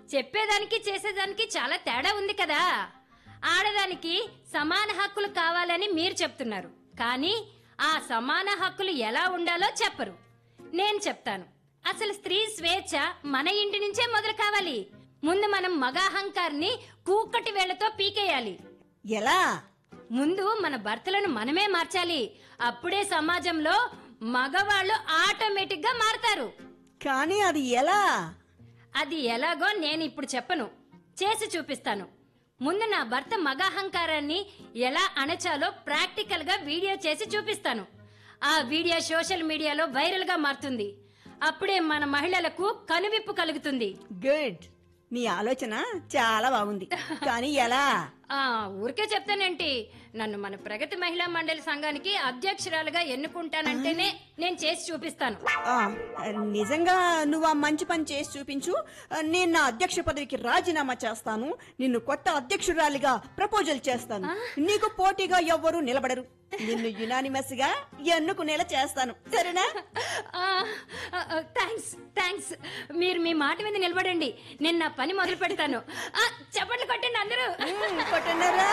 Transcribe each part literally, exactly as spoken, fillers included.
చెప్పేదానికి చేసేదానికి చాలా తేడా ఉంది కదా. ఆడదానికి సమాన హక్కులు కావాలని మీరు చెప్తున్నారు, కానీ ఆ సమాన హక్కులు ఎలా ఉండాలో చెప్పరు. నేను చెప్తాను. అసలు స్త్రీ స్వేచ్ఛ మన ఇంటి నుంచే మొదలు కావాలి. ముందు మనం మగాహంకార్ని కూకటి వేళ్లతో పీకేయాలి. ఎలా? ముందు మన భర్తలను మనమే మార్చాలి. అప్పుడే సమాజంలో మగవాళ్ళు ఆటోమేటిక్ గా మారతారు. కానీ అది ఎలా? అది ఎలాగో నేను ఇప్పుడు చెప్పను, చేసి చూపిస్తాను. ముందు నా భర్త మగాహంకారాన్ని ఎలా అణచాలో ప్రాక్టికల్ గా వీడియో చేసి చూపిస్తాను. ఆ వీడియో సోషల్ మీడియాలో వైరల్ గా మారుతుంది. అప్పుడే మన మహిళలకు కనువిప్పు కలుగుతుంది. గుడ్. నీ ఆలోచన చాలా బాగుంది, కానీ ఎలా? ఆ ఊరికే చెప్తానేంటి, నన్ను మన ప్రగతి మహిళా మండలి సంఘానికి అధ్యక్షురాలుగా ఎన్నుకుంటానంటేనే నేను చేసి చూపిస్తాను. ఆ, నిజంగా నువ్వు ఆ మంచి పని చేసి చూపించు. నేను నా అధ్యక్ష పదవికి రాజీనామా చేస్తాను. నిన్ను కొత్త అధ్యక్షురాలిగా ప్రపోజల్ చేస్తాను. నీకు పోటీగా ఎవ్వరూ నిలబడరు. నిన్ను యునానిమస్ గా ఎన్నుకునేలా చేస్తాను, సరేనా? థ్యాంక్స్ థ్యాంక్స్ మీరు మీ మాట మీద నిలబడండి. నేను నా పని మొదలు పెడతాను. ఆ, చప్పట్లు కొట్టండి అందరూ. కొట్టన్నారా?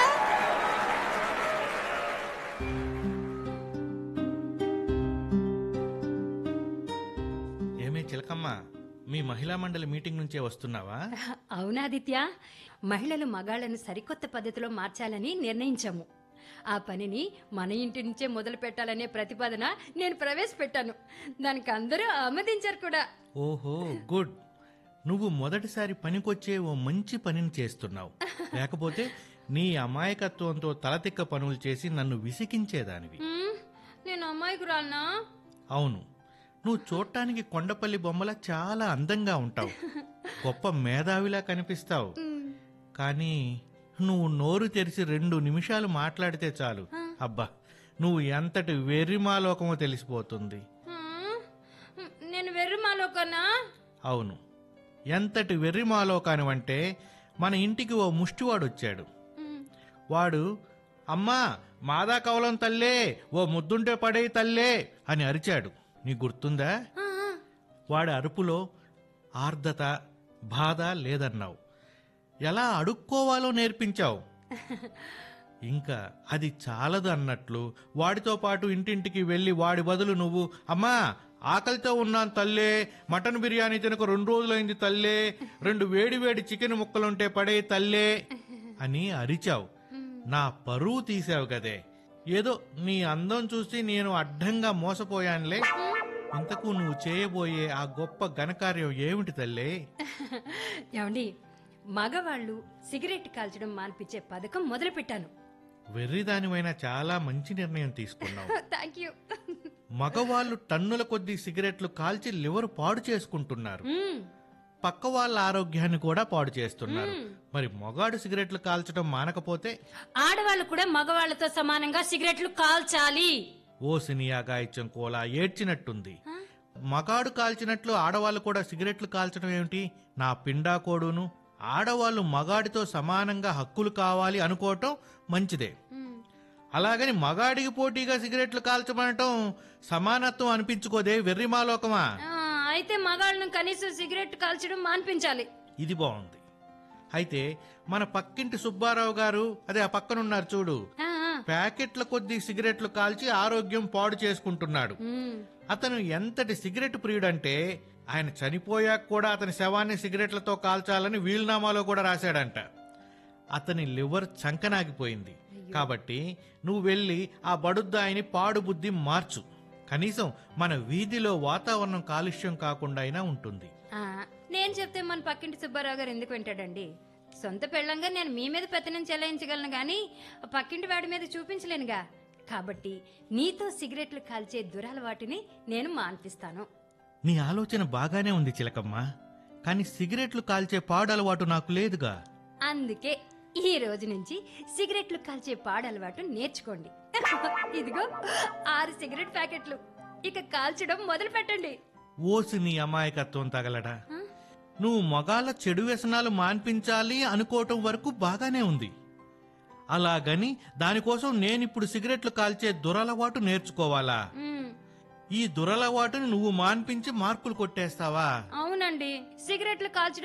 ఏమే చిలకమ్మ, మీ మహిళా మండలి మీటింగ్ నుంచే వస్తున్నావా? అవునాదిత్య, మహిళలు మగాళ్లను సరికొత్త పద్ధతిలో మార్చాలని నిర్ణయించాము. ఆ పనిని మన ఇంటి నుంచే మొదలు పెట్టాలనే ప్రతిపాదన నేను ప్రవేశపెట్టాను. దానికి అందరూ ఆమోదించారు కూడా. ఓహో, గుడ్. నువ్వు మొదటిసారి పనికొచ్చే ఓ మంచి పనిని చేస్తున్నావు. లేకపోతే నీ అమాయకత్వంతో తలతిక్క పనులు చేసి నన్ను విసిగించేదానివి. ఉమ్, నేను అమ్మాయికురాలనా? అవును, నువ్వు చూడటానికి కొండపల్లి బొమ్మలా చాలా అందంగా ఉంటావు. గొప్ప మేధావిలా కనిపిస్తావు. కానీ నువ్వు నోరు తెరిచి రెండు నిమిషాలు మాట్లాడితే చాలు, అబ్బా, నువ్వు ఎంతటి వెర్రిమాలోకమో తెలిసిపోతుంది. ఉమ్, నేను వెర్రిమాలోకనా? అవును, ఎంతటి వెర్రిమాలోకానివంటే మన ఇంటికి ఓ ముష్టివాడు వచ్చాడు. వాడు, అమ్మా మాదా కవలం తల్లే, ఓ ముద్దుంటే పడే తల్లే అని అరిచాడు. నీకు గుర్తుందా? వాడి అరుపులో ఆర్ద్రత, బాధ లేదన్నావు. ఎలా అడుక్కోవాలో నేర్పించావు. ఇంకా అది చాలదు అన్నట్లు వాడితో పాటు ఇంటింటికి వెళ్లి వాడి బదులు నువ్వు, అమ్మా ఆకలితో ఉన్నాను తల్లే, మటన్ బిర్యానీ తినక రెండు రోజులైంది తల్లే, రెండు వేడి వేడి చికెన్ ముక్కలుంటే పడే తల్లే అని అరిచావు. నా పరువు తీసావు కదే. ఏదో నీ అందం చూసి నేను అడ్డంగా మోసపోయానులే. ఇంతకు నువ్వు చేయబోయే ఆ గొప్ప ఘనకార్యం ఏమిటి తల్లే? ఏమండి, మగవాళ్ళు సిగరెట్ కాల్చడం మాన్పించే పథకం మొదలు పెట్టాను. వెర్రిదానివైనా చాలా మంచి నిర్ణయం తీసుకున్నావు. Thank you. మగవాళ్ళు టన్నుల కొద్దీ సిగరెట్లు కాల్చి లివర్ పాడు చేసుకుంటున్నారు. పక్క వాళ్ళ ఆరోగ్యాన్ని కూడా పాడు చేస్తున్నారు. మరి మగాడు సిగరెట్లు కాల్చడం మానకపోతే ఆడవాళ్ళు కూడా మగవాళ్లతో సమానంగా సిగరెట్లు కాల్చాలి. ఓ సినియా గాయత్యం కోలా ఏడ్చినట్టుంది. మగాడు కాల్చినట్లు ఆడవాళ్ళు కూడా సిగరెట్లు కాల్చడం ఏమిటి? నా పిండాకోడును. ఆడవాళ్ళు మగాడితో సమానంగా హక్కులు కావాలి అనుకోవటం మంచిదే. అలాగని మగాడికి పోటీగా సిగరెట్లు కాల్చమనటం సమానత్వం అనిపించుకోదే, వెర్రిమాలోకమా? అయితే మగాళ్ళను కనీసం సిగరెట్ కాల్చడం మాన్పించాలి. ఇది బాగుంది. అయితే మన పక్కింటి సుబ్బారావు గారు, అదే ఆ పక్కనున్నారు చూడు, ప్యాకెట్ల కొద్దీ సిగరెట్లు కాల్చి ఆరోగ్యం పాడు చేసుకుంటున్నాడు. అతను ఎంతటి సిగరెట్ ప్రియుడంటే ఆయన చనిపోయాక కూడా అతని శవాన్ని సిగరెట్లతో కాల్చాలని వీలునామాలో కూడా రాశాడంట. అతని లివర్ చంకనాగిపోయింది. కాబట్టి నువ్వు వెళ్ళి ఆ బడుద్దాయిని పాడు బుద్ధి మార్చు. కనీసం మన వీధిలో వాతావరణం కాలుష్యం కాకుండా అయినా ఉంటుంది. నేను చెప్తే మన పక్కింటి సుబ్బారావు గారు ఎందుకు వింటాడండి? సొంత పెళ్ళంగా నేను మీ మీద పెత్తనం చెలాయించగలను గాని పక్కింటి వాడి మీద చూపించలేనుగా. కాబట్టి నీతో సిగరెట్లు కాల్చే దురలవాటిని నేను మాన్పిస్తాను. నీ ఆలోచన బాగానే ఉంది చిలకమ్మ, కానీ సిగరెట్లు కాల్చే పాడు అలవాటు నాకు లేదుగా. అందుకే ఈ రోజు నుంచి సిగరెట్లు కాల్చే పాడు అలవాటు నేర్చుకోండి. ఇదిగో ఆరు సిగరెట్ ప్యాకెట్లు, ఇక కాల్చడం మొదలు పెట్టండి. ఓసి నీ అమాయకత్వం తగలడా. నువ్వు మగాళ్ళ చెడు వ్యసనాలు మాన్పించాలి అనుకోవటం వరకు బాగానే ఉంది. అలాగని దానికోసం నేనిప్పుడు సిగరెట్లు కాల్చే దురలవాటు నేర్చుకోవాలా? ఈ దురలవాటుని నువ్వు మాన్పించి మార్కులు కొట్టేస్తావా? అవునండి, సిగరెట్లు కాల్చడం